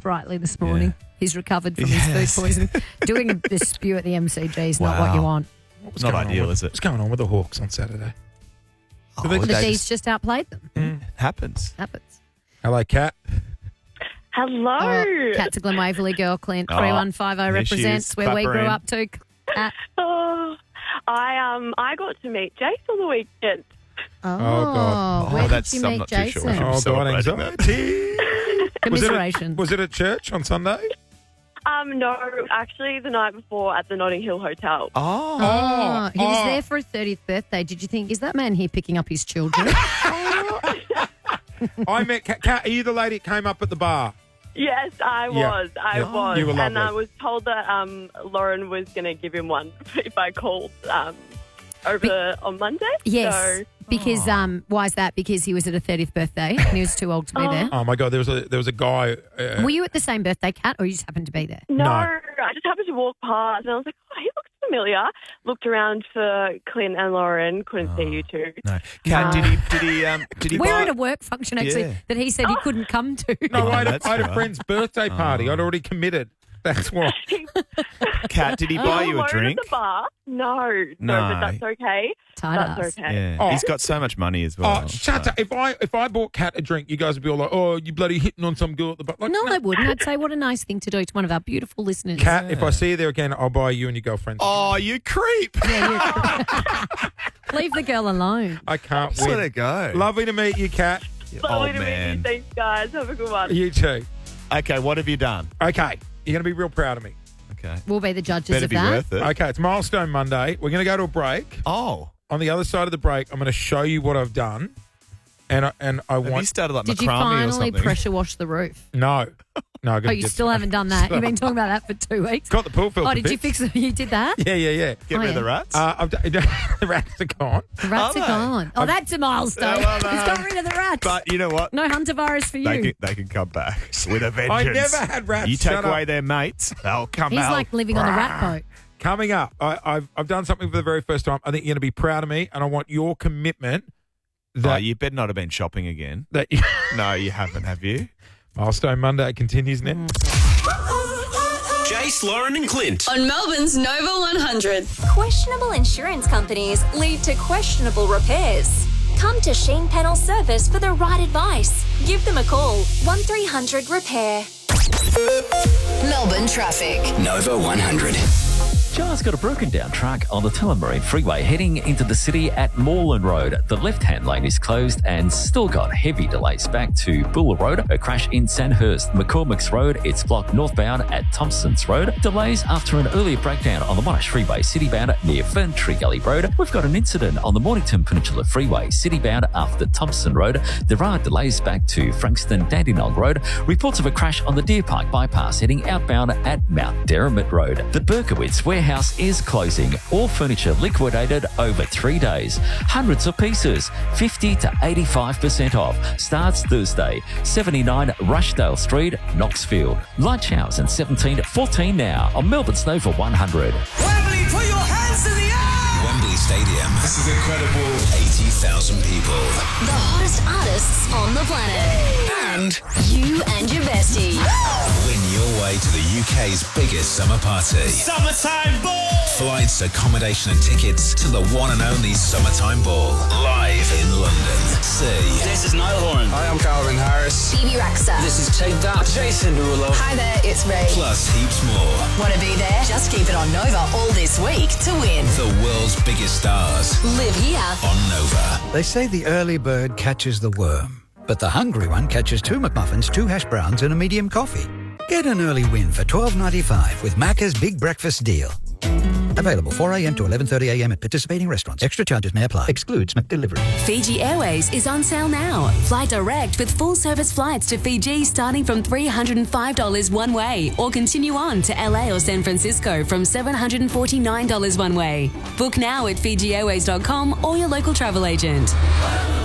brightly this morning. He's recovered from his food poisoning. Doing a spew at the MCG is not what you want. Not ideal, is it? What's going on with the Hawks on Saturday? The D's just outplayed them. Happens. Hello, Kat. Hello. Kat's a Glen Waverley girl, Clint. 3150 there she represents is. where we Clap her grew in. up to. Kat. I got to meet Jace on the weekend. God. Where that's did you I'm meet not too sure. Jason? I'm Oh, so God, uploading that. anxiety. Commiseration. Was it at church on Sunday? No, actually the night before at the Notting Hill Hotel. Oh, he was there for his 30th birthday. Did you think, is that man here picking up his children? I met Kat. Are you the lady that came up at the bar? Yes, I was. I was. You were and lovely. I was told that Lauren was going to give him one if I called over on Monday. Yes. So, Because why is that? Because he was at a 30th birthday and he was too old to be there. Oh my God, there was a guy. Were you at the same birthday, Kat, or you just happened to be there? no, I just happened to walk past and I was like, oh, he looks familiar. Looked around for Clint and Lauren. Couldn't see you two. No. Kat, did he We're buy at a work function actually Yeah. that he said he couldn't come to. No, I had that's a right. friend's birthday party. I'd already committed. That's why. Kat, did he buy you a Alone drink? At the bar? No, No. but that's okay. Tight That's ass. okay. Yeah. Oh. He's got so much money as well. Oh, shut up! If I bought Kat a drink, you guys would be all like, "Oh, you bloody hitting on some girl at the bar." Like, No, I wouldn't. I'd say what a nice thing to do to one of our beautiful listeners. Kat, if I see you there again, I'll buy you and your girlfriend. Oh, you creep. Leave the girl alone. I can't Just let win. it go. Lovely to meet you, Kat. Lovely to meet man. you. Thanks, guys. Have a good one. You too. Okay, what have you done? Okay, you're going to be real proud of me. Okay. We'll be the judges Better of be that. worth it. Okay, it's Milestone Monday. We're going to go to a break. Oh. On the other side of the break, I'm going to show you what I've done, and I Have you want started like Did you macrame or finally something? pressure wash the roof? no. I gotta Oh, you get still haven't done that. You've been talking about that for 2 weeks. got the pool filter. Oh, did you fixed. fix it? You did that? Yeah. Get Oh, rid of the yeah. rats? I've done, the rats are gone. The rats Are are they? gone. Oh, that's a milestone. Yeah, well He's got rid of the rats. but you know what? No hunter virus for you. They can come back with a vengeance. I never had rats. You take Shut away up. their mates, they'll come He's out. like living on the rat boat. Coming up, I've done something for the very first time. I think you're going to be proud of me, and I want your commitment Oh, that you better not have been shopping again. that No, you haven't, have you? Milestone Monday continues now. Jace, Lauren, and Clint. On Melbourne's Nova 100. Questionable insurance companies lead to questionable repairs. Come to Sheen Panel Service for the right advice. Give them a call, 1300 Repair. Melbourne traffic. Nova 100. Jar's got a broken down truck on the Tullamarine Freeway heading into the city at Moreland Road. The left-hand lane is closed and still got heavy delays back to Buller Road. A crash in Sandhurst, McCormick's Road. It's blocked northbound at Thompson's Road. Delays after an earlier breakdown on the Monash Freeway citybound near Ferntree Gully Road. We've got an incident on the Mornington Peninsula Freeway citybound after Thompson Road. There are delays back to Frankston Dandenong Road. Reports of a crash on the Deer Park bypass heading outbound at Mount Derrimut Road. The Berkowitz warehouse is closing. All furniture liquidated over 3 days. Hundreds of pieces, 50 to 85% off. Starts Thursday. 79 Rushdale Street, Knoxfield. Lunch hours and 17 to 14 now on Melbourne's Nova 100. Wembley, put your hands in the air! Wembley Stadium. This is incredible. 80,000 people. The hottest artists on the planet. And You and your bestie. win your way to the UK's biggest summer party. Summertime Ball! Flights, accommodation and tickets to the one and only Summertime Ball. Live in London. See. This is Niall Horan. Hi, I'm Calvin Harris. Phoebe Raxa. This is Take That. Jason Derulo. Hi there, it's Ray. Plus heaps more. Want to be there? Just keep it on Nova all this week to win. The world's biggest stars Live here. on Nova. They say the early bird catches the worm, but the hungry one catches 2 McMuffins, 2 hash browns and a medium coffee. Get an early win for $12.95 with Macca's Big Breakfast Deal. Available 4 a.m. to 11:30 a.m. at participating restaurants. Extra charges may apply. Excludes McDelivery. Fiji Airways is on sale now. Fly direct with full-service flights to Fiji starting from $305 one way, or continue on to LA or San Francisco from $749 one way. Book now at FijiAirways.com or your local travel agent.